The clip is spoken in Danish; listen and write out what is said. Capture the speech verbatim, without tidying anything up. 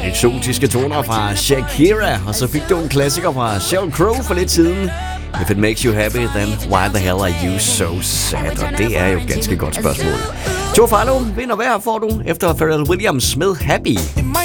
Eksotiske toner fra Shakira, og så fik du en klassiker fra Sheryl Crow for lidt siden. If it makes you happy, then why the hell are you so sad? Og det er jo et ganske godt spørgsmål. Joe Farlow vinder hver får du efter Pharrell Williams med Happy.